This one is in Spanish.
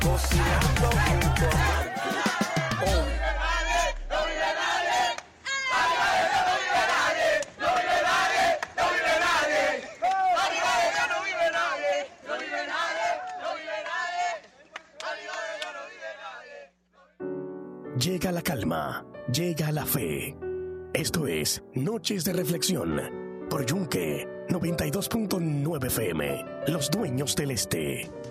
Cocinando junto a Marco. Llega la calma, llega la fe. Esto es Noches de Reflexión por Yunque 92.9 FM, los dueños del este.